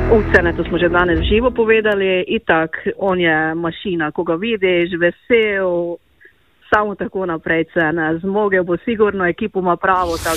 Vse, to smo že danes živo povedali, itak, on je mašina, ko ga vidiš, vesel, samo tako naprej cene, zmogel bo sigurno, ekipo ima pravo, tako